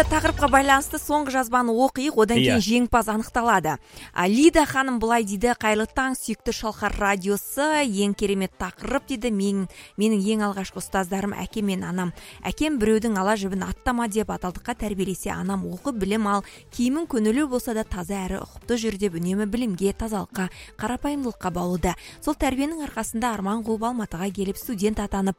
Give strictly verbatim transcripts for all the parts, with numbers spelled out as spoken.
Бүгінгі тақырыпқа байланысты соңғы жазбаны оқиық, одан кейін жеңімпаз анықталады. Лида ханым былай дейді: қайырлы таң, сүйікті Шалқар радиосы, ең керемет тақырып дейді. Мен, менің ең алғашқы ұстаздарым әкем мен анам. Әкем біреудің ала жібін аттама деп адалдыққа тәрбиелесе, анам оқы білім ал, киімің көнілі болса да таза әрі ұқыпты жүр деп үнемі білімге, тазалыққа, қарапайымдылыққа баулыды. Сол тәрбиенің арқасында арман қуып Алматыға келіп студент атанып,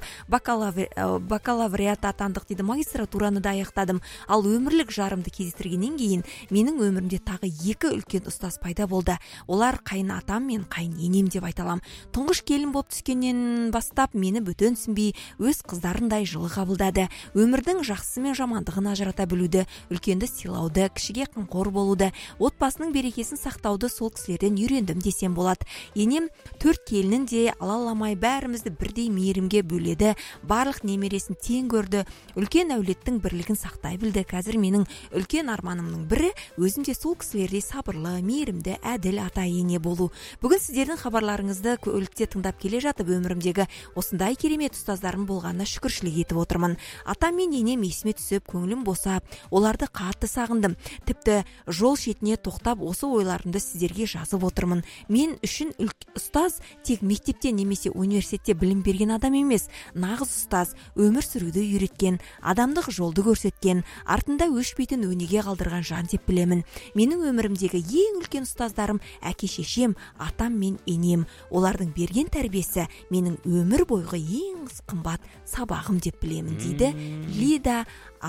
бакалавриат атандық дейді, магистратураны да аяқтадым. Ал өмірлік жарымды кездестіргеннен кейін менің өмірімде тағы екі үлкен ұстаз пайда болды. Олар қайын атам мен қайын енем деп айталам. Тұңғыш келін болып түскеннен бастап мені бөтенсінбей өз қыздарындай жылы қабылдады. Өмірдің жақсысы мен жамандығын ажырата білуді, үлкенді сыйлауды, кішіге қамқор болуды, отбасының берекесін сақтауды сол кісілерден үйрендім десем болады. Енем төрт келінін де алаламай бәрімізді бірдей мейірімге бөледі, барлық немересін тең көрді, үлкен әулеттің бірлігін сақтай білді. Қазір менің үлкен арманымның бірі өзімде сол кісілердей сабырлы, мейірімді, әділ ата ене болу. Бүгін сіздердің хабарларыңызды көлікте тыңдап келе жатып, өмірімдегі осындай керемет ұстаздарым болғанына шүкіршілік етіп отырмын. Атам мен енем есіме түсіп, көңілім босап, оларды қатты сағындым. Тіпті жол шетіне тоқтап, осы ойларымды сіздерге жазып отырмын. Мен үшін ұстаз тек мектепте немесе университетте білім берген адам емес, нағыз ұстаз, өмір сүруді үйреткен, адамдық жолды көрсеткен, артында өшпейтін өнеге қалдырған жан деп білемін. Менің өмірімдегі ең үлкен ұстаздарым әке шешем, атам мен енем. Олардың берген тәрбиесі менің өмір бойғы ең қымбат сабағым деп білемін дейді Лида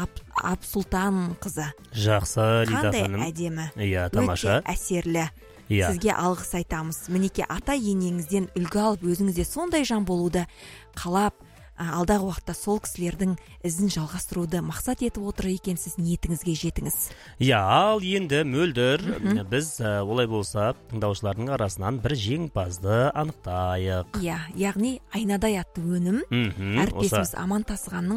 Апсұлтан қызы. Жақсы, Лида ханым. Қандай әдемі. Иә, тамаша. Өте әсерлі. Сізге алғыс айтамыз. Мінеке ата енеңізден үлгі алып, өзіңізде сондай жан болуды қалап, алдағы уақытта сол кісілердің ізін жалғастыруды мақсат етіп отыр екенсіз, ниетіңізге жетіңіз. Иә, ал енді мөлдір, біз олай болса тыңдаушылардың арасынан бір жеңімпазды анықтайық. Иә, яғни айнадай атты өнім әріптесіміз Аман Тасығанның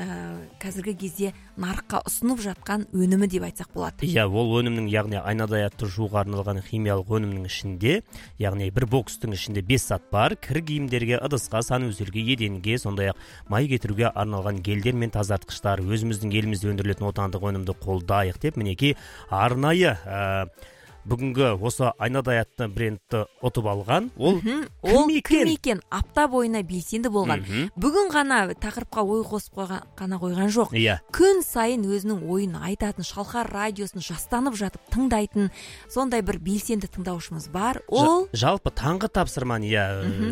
қазіргі кезде нарыққа ұсынып жатқан өнімі деп айтсақ болады. Иә, ол өнімнің, яғни айнадай атты жууға арналған химиялық өнімнің ішінде, яғни бір бокстың ішінде бес зат бар: кір киімдерге, ыдысқа, санузелге, еденге, сондай май кетіруге арналған гельдер мен тазартқыштар. Өзіміздің елімізде өндірілетін отандық өнімді қолдайық деп, мінекей арнайы ә, бүгінгі осы айнадай атты брендті ұтып алған. Ол кім екен? екен? Апта бойына белсенді болған. Бүгін ғана тақырыпқа ой қосып қойған, қана қойған жоқ. Иә. Күн сайын өзінің ойын айтатын, Шалқар радиосын жастанып жатып тыңдайтын сондай бір белсенді тыңдаушымыз бар. Ол жалпы таңғы тапсырманы иә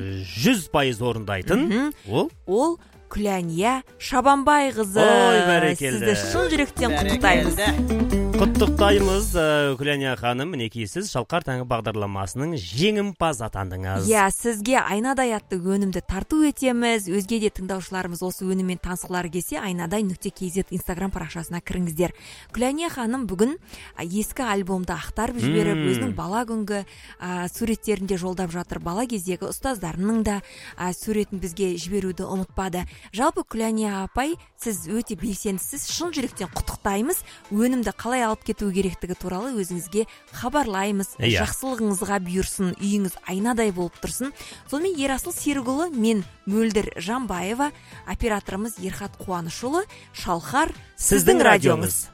жүз пайыз орындайтын. Ол ол Күләния Шабанбай қызы. Ой, бәрекелді. Сізді шын жүректен құттықтаймыз. Құттықтаймыз, Күләния ханым. Мінекей сіз Шалқар таңы бағдарламасының жеңімпаз атандыңыз. Иә, сізге айнадай атты өнімді тарту етеміз. Өзге де тыңдаушыларымыз осы өніммен танысқылары келсе, айнадай нүкте кз инстаграм парақшасына кіріңіздер. Күләния ханым бүгін ескі альбомды ақтарып жіберіп, өзінің бала күнгі суреттерінде жолдап жатыр. Бала кездегі ұстаздарының да суретін бізге жіберуді ұмытпады. Жалпы Күләния апай, сіз өте белсендісіз, шын жүректен құттықтаймыз. Өнімді қалай алып кету керектігі туралы өзіңізге хабарлаймыз. Жақсылығыңызға бұйырсын, үйіңіз айнадай болып тұрсын. Сонымен Ерасыл Серікұлы, мен Мөлдір Жамбаева, операторымыз Ерхат Қуанышұлы, Шалқар сіздің радиоңыз.